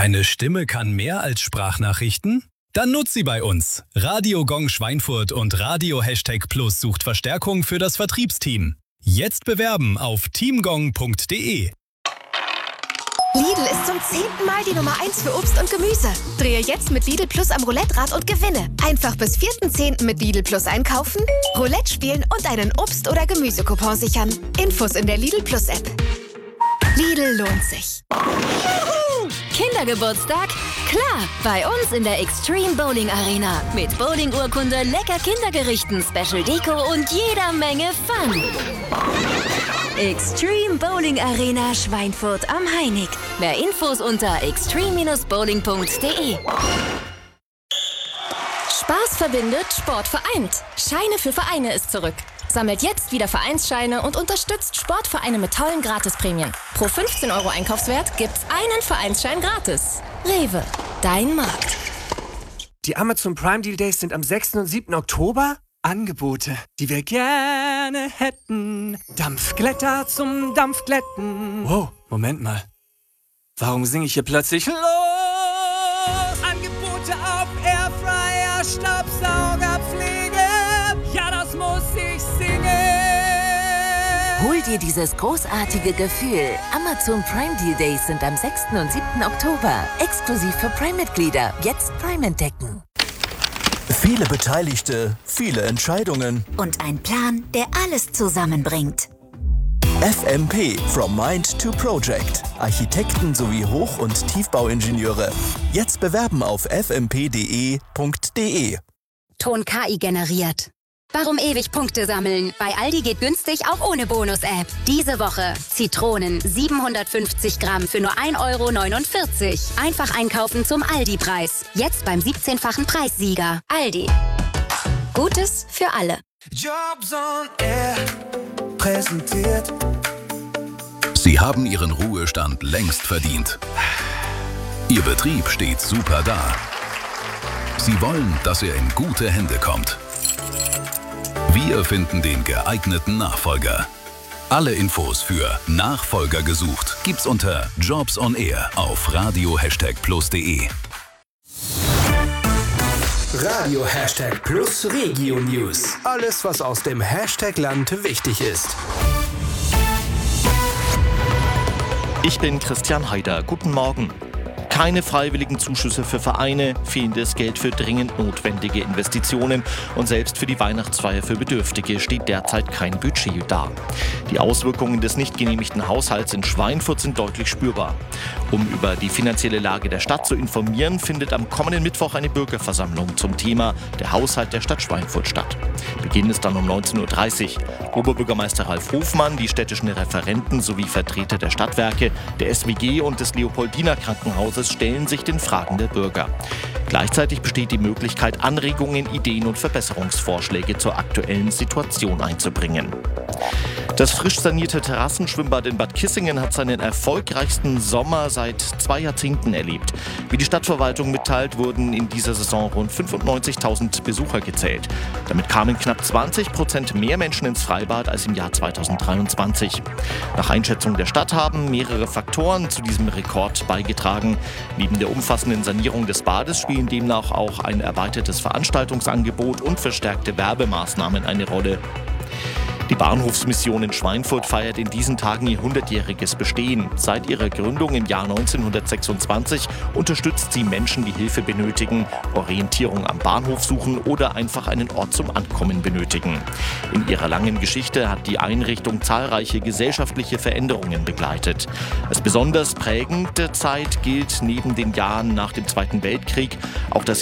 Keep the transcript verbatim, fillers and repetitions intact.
Deine Stimme kann mehr als Sprachnachrichten? Dann nutz sie bei uns. Radio Gong Schweinfurt und Radio Hashtag Plus sucht Verstärkung für das Vertriebsteam. Jetzt bewerben auf teamgong punkt de. Lidl ist zum zehnten Mal die Nummer eins für Obst und Gemüse. Drehe jetzt mit Lidl Plus am Roulette-Rad und gewinne. Einfach bis vierten zehnten mit Lidl Plus einkaufen, Roulette spielen und einen Obst- oder Gemüsecoupon sichern. Infos in der Lidl Plus App. Lidl lohnt sich. Kindergeburtstag? Klar, bei uns in der Extreme Bowling Arena. Mit Bowling-Urkunde, lecker Kindergerichten, Special Deko und jeder Menge Fun. Extreme Bowling Arena Schweinfurt am Heinig. Mehr Infos unter extreme bowling punkt de. Spaß verbindet, Sport vereint. Scheine für Vereine ist zurück. Sammelt jetzt wieder Vereinsscheine und unterstützt Sportvereine mit tollen Gratisprämien. Pro fünfzehn Euro Einkaufswert gibt's einen Vereinsschein gratis. Rewe, dein Markt. Die Amazon Prime Deal Days sind am sechsten und siebten Oktober. Angebote, die wir gerne hätten. Dampfglätter zum Dampfglätten. Wow, Moment mal. Warum singe ich hier plötzlich los? Angebote auf Airfryer, Staubsauger, Pflege. Ja, das muss ich singen. Hol dir dieses großartige Gefühl. Amazon Prime Deal Days sind am sechsten und siebten Oktober. Exklusiv für Prime-Mitglieder. Jetzt Prime entdecken. Viele Beteiligte, viele Entscheidungen. Und ein Plan, der alles zusammenbringt. F M P, From Mind to Project. Architekten sowie Hoch- und Tiefbauingenieure. Jetzt bewerben auf f m p punkt d e punkt d e. Ton K I generiert. Warum ewig Punkte sammeln? Bei Aldi geht günstig auch ohne Bonus-App. Diese Woche Zitronen siebenhundertfünfzig Gramm für nur ein Euro neunundvierzig. Einfach einkaufen zum Aldi-Preis. Jetzt beim siebzehnfachen Preissieger. Aldi. Gutes für alle. Jobs on Air präsentiert. Sie haben Ihren Ruhestand längst verdient. Ihr Betrieb steht super da. Sie wollen, dass er in gute Hände kommt. Wir finden den geeigneten Nachfolger. Alle Infos für Nachfolger gesucht gibt's unter Jobs on Air auf radio Hashtag plus punkt de. Radio Hashtag Plus Regio News. Alles, was aus dem Hashtag-Land wichtig ist. Ich bin Christian Haider. Guten Morgen. Keine freiwilligen Zuschüsse für Vereine, fehlendes Geld für dringend notwendige Investitionen und selbst für die Weihnachtsfeier für Bedürftige steht derzeit kein Budget da. Die Auswirkungen des nicht genehmigten Haushalts in Schweinfurt sind deutlich spürbar. Um über die finanzielle Lage der Stadt zu informieren, findet am kommenden Mittwoch eine Bürgerversammlung zum Thema der Haushalt der Stadt Schweinfurt statt. Beginn ist dann um neunzehn Uhr dreißig. Oberbürgermeister Ralf Hofmann, die städtischen Referenten sowie Vertreter der Stadtwerke, der S W G und des Leopoldiner Krankenhauses stellen sich den Fragen der Bürger. Gleichzeitig besteht die Möglichkeit, Anregungen, Ideen und Verbesserungsvorschläge zur aktuellen Situation einzubringen. Das frisch sanierte Terrassenschwimmbad in Bad Kissingen hat seinen erfolgreichsten Sommer seit zwei Jahrzehnten erlebt. Wie die Stadtverwaltung mitteilt, wurden in dieser Saison rund fünfundneunzigtausend Besucher gezählt. Damit kamen knapp zwanzig Prozent mehr Menschen ins Freibad als im Jahr zweitausenddreiundzwanzig. Nach Einschätzung der Stadt haben mehrere Faktoren zu diesem Rekord beigetragen. Neben der umfassenden Sanierung des Bades spielen demnach auch ein erweitertes Veranstaltungsangebot und verstärkte Werbemaßnahmen eine Rolle. Die Bahnhofsmission in Schweinfurt feiert in diesen Tagen ihr hundertjähriges Bestehen. Seit ihrer Gründung im Jahr neunzehnhundertsechsundzwanzig unterstützt sie Menschen, die Hilfe benötigen, Orientierung am Bahnhof suchen oder einfach einen Ort zum Ankommen benötigen. In ihrer langen Geschichte hat die Einrichtung zahlreiche gesellschaftliche Veränderungen begleitet. Als besonders prägende Zeit gilt neben den Jahren nach dem Zweiten Weltkrieg auch das